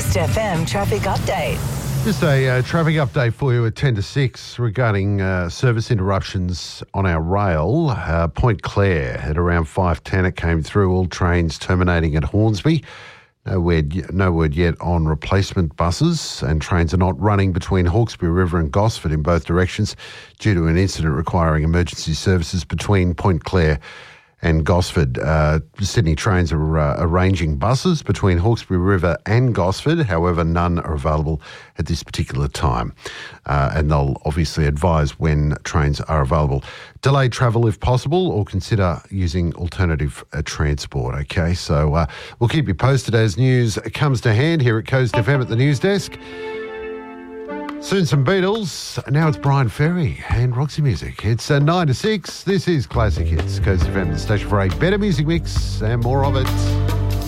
Coast FM traffic update. Just a traffic update for you at 10 to 6 regarding service interruptions on our rail. Point Clare at around 5:10 it came through, all trains terminating at Hornsby. No word yet on replacement buses, and trains are not running between Hawkesbury River and Gosford in both directions due to an incident requiring emergency services between Point Clare and Gosford. Sydney Trains are arranging buses between Hawkesbury River and Gosford. However, none are available at this particular time. And they'll obviously advise when trains are available. Delay travel if possible, or consider using alternative transport, okay? So we'll keep you posted as news comes to hand here at Coast FM at the news desk. Soon some Beatles. Now it's Brian Ferry and Roxy Music. It's 9 to 6. This is Classic Hits. Coast FM, the station for a better music mix and more of it.